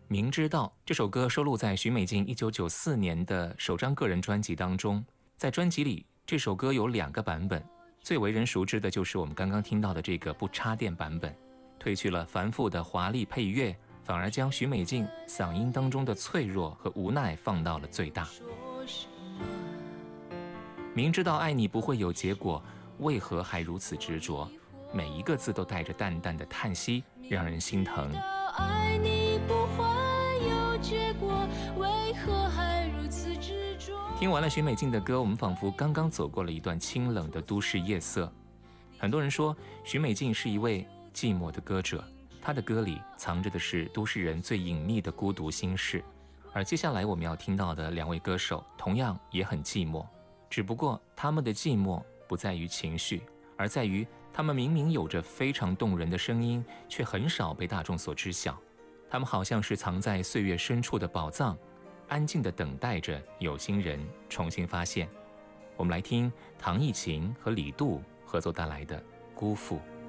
明知道这首歌收录在许美静1994年的首张个人专辑当中，在专辑里这首歌有2个版本，最为人熟知的就是我们刚刚听到的这个不插电版本，褪去了繁复的华丽配乐，反而将许美静嗓音当中的脆弱和无奈放到了最大。明知道爱你不会有结果，为何还如此执着？每一个字都带着淡淡的叹息，让人心疼。 爱你不会有结果，为何还如此执着？ 听完了许美静的歌，我们仿佛刚刚走过了一段清冷的都市夜色。很多人说许美静是一位寂寞的歌者，她的歌里藏着的是都市人最隐秘的孤独心事。而接下来我们要听到的2位歌手同样也很寂寞，只不过他们的寂寞不在于情绪，而在于他们明明有着非常动人的声音，却很少被大众所知晓。他们好像是藏在岁月深处的宝藏，安静地等待着有心人重新发现。我们来听唐艺戬和李杜合作带来的《辜负》。